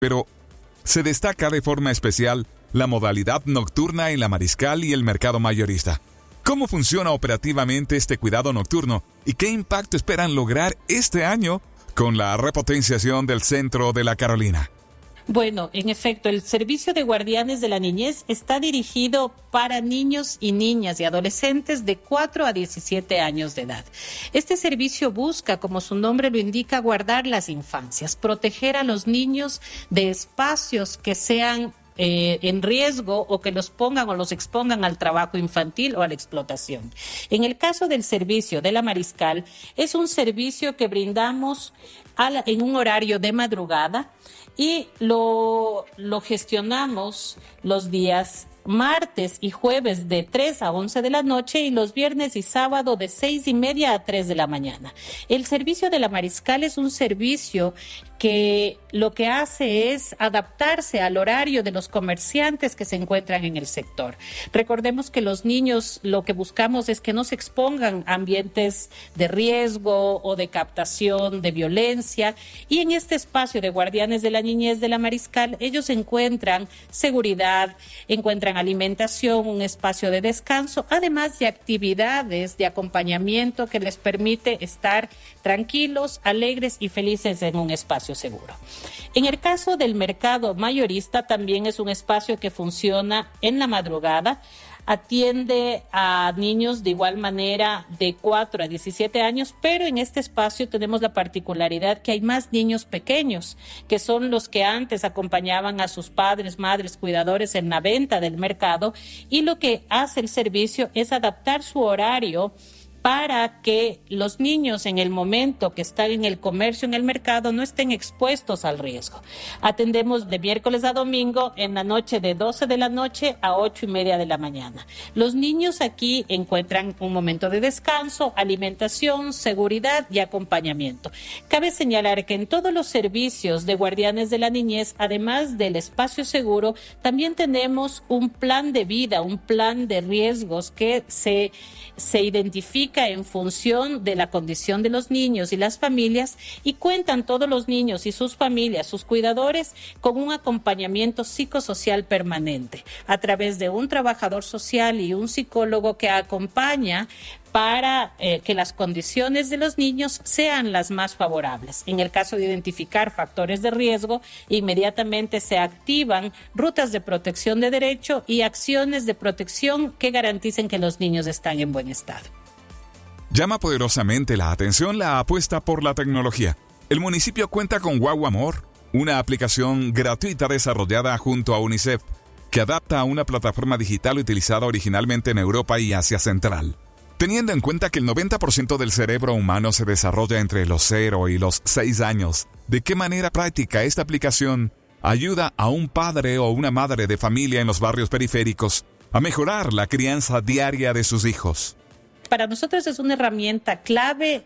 Pero se destaca de forma especial la modalidad nocturna en la Mariscal y el mercado mayorista. ¿Cómo funciona operativamente este cuidado nocturno y qué impacto esperan lograr este año con la repotenciación del Centro de la Carolina? Bueno, en efecto, el servicio de guardianes de la niñez está dirigido para niños y niñas y adolescentes de 4 a 17 años de edad. Este servicio busca, como su nombre lo indica, guardar las infancias, proteger a los niños de espacios que sean en riesgo o que los pongan o los expongan al trabajo infantil o a la explotación. En el caso del servicio de la Mariscal, es un servicio que brindamos en un horario de madrugada y lo gestionamos los días martes y jueves de 3 a 11 de la noche y los viernes y sábado de 6:30 a 3 de la mañana. El servicio de la Mariscal es un servicio que lo que hace es adaptarse al horario de los comerciantes que se encuentran en el sector. Recordemos que los niños lo que buscamos es que no se expongan a ambientes de riesgo o de captación de violencia, y en este espacio de guardianes de la niñez de la Mariscal ellos encuentran seguridad, encuentran alimentación, un espacio de descanso, además de actividades de acompañamiento que les permite estar tranquilos, alegres y felices en un espacio seguro. En el caso del mercado mayorista, también es un espacio que funciona en la madrugada, atiende a niños de igual manera de 4 a 17 años, pero en este espacio tenemos la particularidad que hay más niños pequeños, que son los que antes acompañaban a sus padres, madres, cuidadores en la venta del mercado, y lo que hace el servicio es adaptar su horario para que los niños en el momento que están en el comercio, en el mercado, no estén expuestos al riesgo. Atendemos de miércoles a domingo en la noche de 12 de la noche a 8:30 de la mañana. Los niños aquí encuentran un momento de descanso, alimentación, seguridad y acompañamiento. Cabe señalar que en todos los servicios de guardianes de la niñez, además del espacio seguro, también tenemos un plan de vida, un plan de riesgos que se identifica en función de la condición de los niños y las familias, y cuentan todos los niños y sus familias, sus cuidadores, con un acompañamiento psicosocial permanente a través de un trabajador social y un psicólogo que acompaña para que las condiciones de los niños sean las más favorables. En el caso de identificar factores de riesgo, inmediatamente se activan rutas de protección de derecho y acciones de protección que garanticen que los niños están en buen estado. Llama poderosamente la atención la apuesta por la tecnología. El municipio cuenta con Guagua Amor, una aplicación gratuita desarrollada junto a UNICEF, que adapta a una plataforma digital utilizada originalmente en Europa y Asia Central. Teniendo en cuenta que el 90% del cerebro humano se desarrolla entre los 0 y los 6 años, ¿de qué manera práctica esta aplicación ayuda a un padre o una madre de familia en los barrios periféricos a mejorar la crianza diaria de sus hijos? Para nosotros es una herramienta clave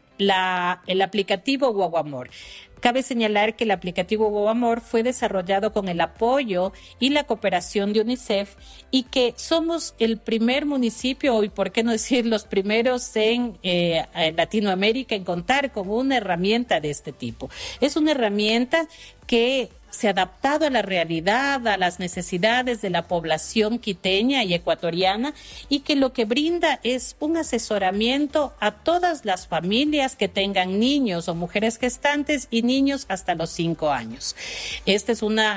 el aplicativo Guagua Amor. Cabe señalar que el aplicativo Guagua Amor fue desarrollado con el apoyo y la cooperación de UNICEF, y que somos el primer municipio, y por qué no decir los primeros en Latinoamérica, en contar con una herramienta de este tipo. Es una herramienta que se ha adaptado a la realidad, a las necesidades de la población quiteña y ecuatoriana, y que lo que brinda es un asesoramiento a todas las familias que tengan niños o mujeres gestantes y niños hasta los 5 años. Este es un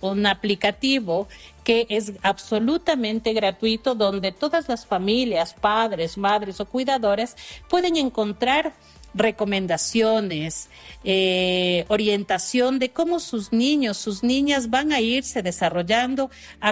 aplicativo que es absolutamente gratuito, donde todas las familias, padres, madres o cuidadores pueden encontrar recomendaciones, orientación de cómo sus niños, sus niñas van a irse desarrollando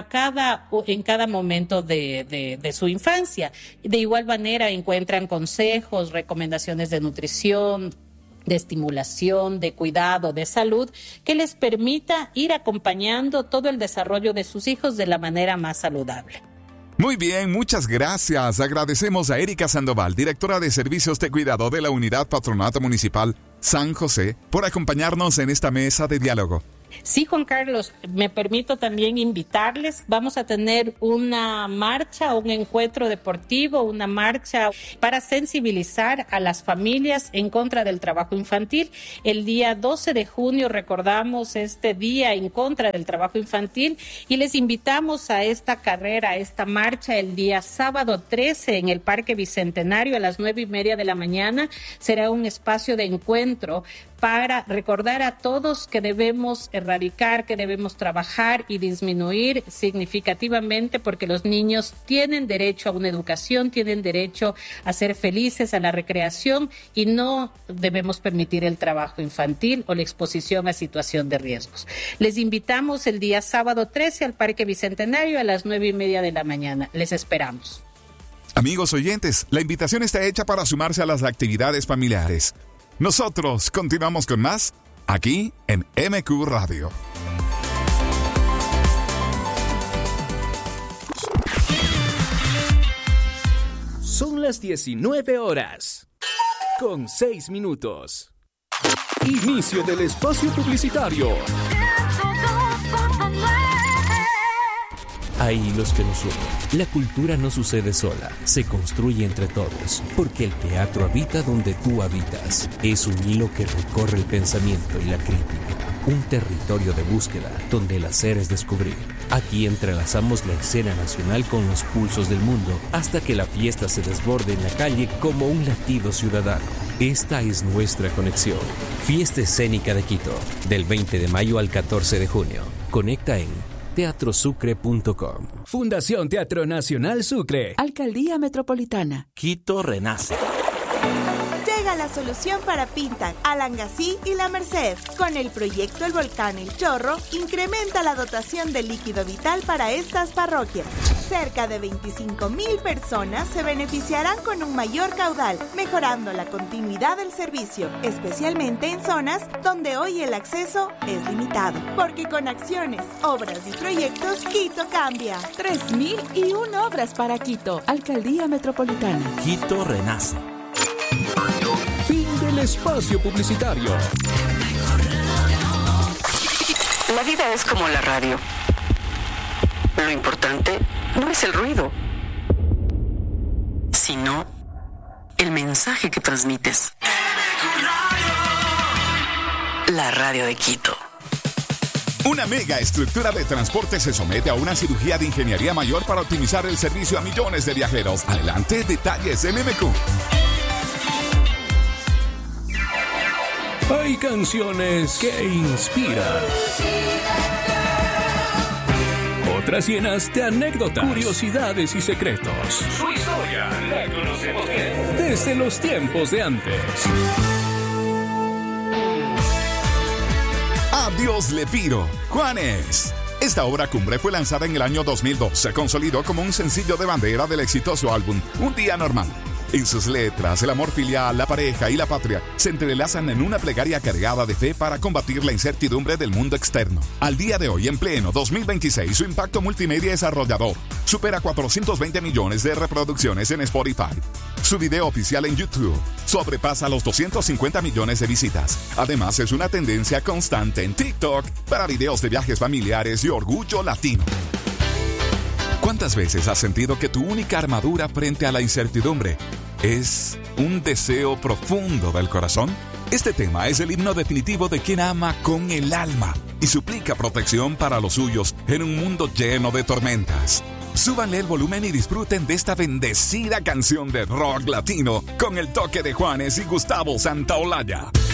en cada momento de su infancia. De igual manera encuentran consejos, recomendaciones de nutrición, de estimulación, de cuidado, de salud, que les permita ir acompañando todo el desarrollo de sus hijos de la manera más saludable. Muy bien, muchas gracias. Agradecemos a Erika Sandoval, directora de Servicios de Cuidado de la Unidad Patronato Municipal San José, por acompañarnos en esta mesa de diálogo. Sí, Juan Carlos, me permito también invitarles. Vamos a tener una marcha, un encuentro deportivo, una marcha para sensibilizar a las familias en contra del trabajo infantil. El día 12 de junio recordamos este día en contra del trabajo infantil y les invitamos a esta carrera, a esta marcha el día sábado 13 en el Parque Bicentenario a las 9:30 de la mañana. Será un espacio de encuentro para recordar a todos que debemos erradicar, que debemos trabajar y disminuir significativamente, porque los niños tienen derecho a una educación, tienen derecho a ser felices, a la recreación, y no debemos permitir el trabajo infantil o la exposición a situación de riesgos. Les invitamos el día sábado 13 al Parque Bicentenario a las 9:30 de la mañana. Les esperamos. Amigos oyentes, la invitación está hecha para sumarse a las actividades familiares. Nosotros continuamos con más aquí en MQ Radio. Son las 19 horas, con 6 minutos. Inicio del espacio publicitario. Hay hilos que nos unen. La cultura no sucede sola, se construye entre todos, porque el teatro habita donde tú habitas. Es un hilo que recorre el pensamiento y la crítica. Un territorio de búsqueda donde el hacer es descubrir. Aquí entrelazamos la escena nacional con los pulsos del mundo hasta que la fiesta se desborde en la calle como un latido ciudadano. Esta es nuestra conexión. Fiesta Escénica de Quito, del 20 de mayo al 14 de junio. Conecta en teatrosucre.com. Fundación Teatro Nacional Sucre. Alcaldía Metropolitana. Quito renace. Llega la solución para Pintac, Alangasí y La Merced. Con el proyecto El Volcán El Chorro, incrementa la dotación de líquido vital para estas parroquias. Cerca de 25,000 personas se beneficiarán con un mayor caudal, mejorando la continuidad del servicio, especialmente en zonas donde hoy el acceso es limitado. Porque con acciones, obras y proyectos, Quito cambia. 3,001 obras para Quito, Alcaldía Metropolitana. Quito renace. Fin del espacio publicitario. La vida es como la radio. Lo importante no es el ruido, sino el mensaje que transmites. La radio de Quito. Una mega estructura de transporte se somete a una cirugía de ingeniería mayor para optimizar el servicio a millones de viajeros. Adelante, detalles en MQ. Hay canciones que inspiran. Otras llenas de anécdotas, curiosidades y secretos. Su historia la conocemos bien desde los tiempos de antes. Adiós Le Piro, Juanes. Esta obra cumbre fue lanzada en el año 2002. Se consolidó como un sencillo de bandera del exitoso álbum Un Día Normal. En sus letras, el amor filial, la pareja y la patria se entrelazan en una plegaria cargada de fe para combatir la incertidumbre del mundo externo. Al día de hoy, en pleno 2026, su impacto multimedia es arrollador. Supera 420 millones de reproducciones en Spotify. Su video oficial en YouTube sobrepasa los 250 millones de visitas. Además, es una tendencia constante en TikTok para videos de viajes familiares y orgullo latino. ¿Cuántas veces has sentido que tu única armadura frente a la incertidumbre es un deseo profundo del corazón? Este tema es el himno definitivo de quien ama con el alma y suplica protección para los suyos en un mundo lleno de tormentas. Súbanle el volumen y disfruten de esta bendecida canción de rock latino con el toque de Juanes y Gustavo Santaolalla.